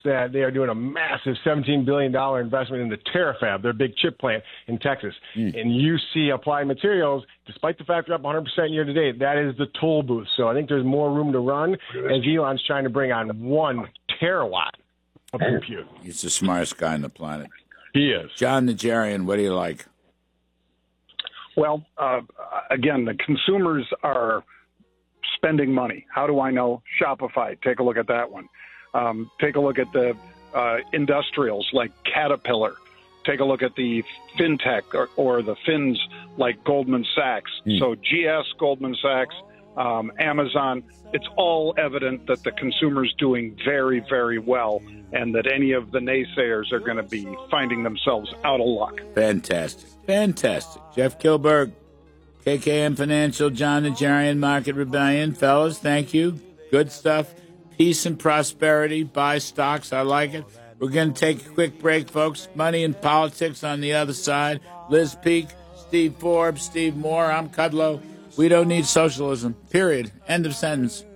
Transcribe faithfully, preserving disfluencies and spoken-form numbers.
that they are doing a massive seventeen billion dollars investment in the Terafab, their big chip plant in Texas. Mm. And you see Applied Materials, despite the fact they're up one hundred percent year to date, that is the toll booth. So I think there's more room to run as Elon's trying to bring on one terawatt of compute. He's the smartest guy on the planet. He is. John Najarian, what do you like? Well, uh, again, the consumers are spending money. How do I know? Shopify. Take a look at that one. Um, take a look at the uh, industrials like Caterpillar. Take a look at the fintech or, or the fins like Goldman Sachs. Mm. So G S, Goldman Sachs, um, Amazon, it's all evident that the consumer's doing very, very well and that any of the naysayers are going to be finding themselves out of luck. Fantastic. Fantastic. Jeff Kilberg, K K M Financial, John Najarian, Market Rebellion. Fellas, thank you. Good stuff. Peace and prosperity. Buy stocks. I like it. We're going to take a quick break, folks. Money and politics on the other side. Liz Peek, Steve Forbes, Steve Moore. I'm Kudlow. We don't need socialism. Period. End of sentence.